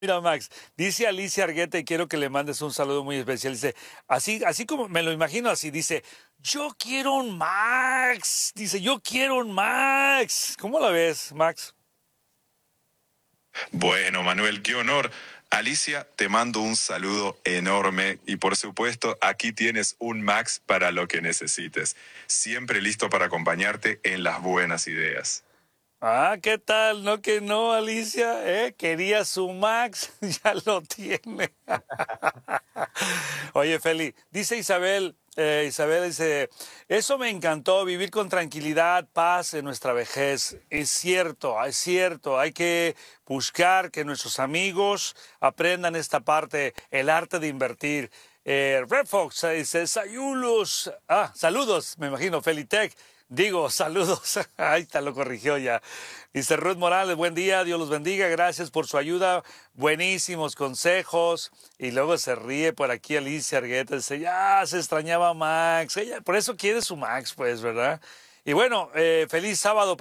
Mira, Max, dice Alicia Argueta y quiero que le mandes un saludo muy especial. Dice, así como me lo imagino así, dice, yo quiero un Max. Dice, yo quiero un Max. ¿Cómo la ves, Max? Bueno, Manuel, qué honor. Alicia, te mando un saludo enorme y por supuesto aquí tienes un Max para lo que necesites. Siempre listo para acompañarte en las buenas ideas. Ah, ¿qué tal? No que no, Alicia, ¿eh? Quería su Max, ya lo tiene. Oye, Feli, dice Isabel dice, eso me encantó, vivir con tranquilidad, paz en nuestra vejez. Es cierto, hay que buscar que nuestros amigos aprendan esta parte, el arte de invertir. Red Fox dice, saludos, me imagino, Felitech. Digo, saludos. Ahí está, lo corrigió ya. Dice Ruth Morales, buen día, Dios los bendiga, gracias por su ayuda, buenísimos consejos. Y luego se ríe por aquí Alicia Argueta, dice, ya se extrañaba a Max. Ella, por eso quiere su Max, pues, ¿verdad? Y bueno, feliz sábado.